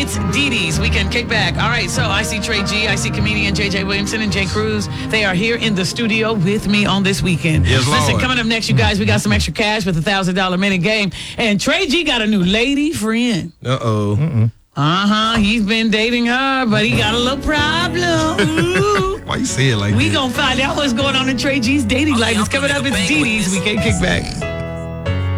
It's Dee Dee's Weekend Kickback. All right, so I see Trey G, I see comedian JJ Williamson and Jay Cruz. They are here in the studio with me on this weekend. Yes, Listen, Lord. coming up next, you guys, we got some extra cash with a $1,000 minute game. And Trey G got a new lady friend. Uh-oh. He's been dating her, but he got a little problem. Ooh. Why you say it like that? We gonna find out what's going on in Trey G's dating life. It's coming up. It's Dee Dee's Weekend Kickback.